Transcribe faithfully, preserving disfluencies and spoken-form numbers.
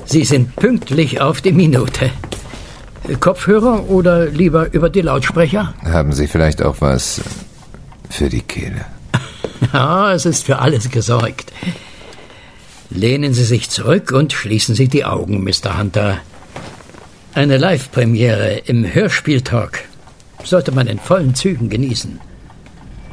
Sie sind pünktlich auf die Minute. Kopfhörer oder lieber über die Lautsprecher? Haben Sie vielleicht auch was für die Kehle? Ja, es ist für alles gesorgt. Lehnen Sie sich zurück und schließen Sie die Augen, Mister Hunter. Eine Live-Premiere im Hörspieltalk sollte man in vollen Zügen genießen.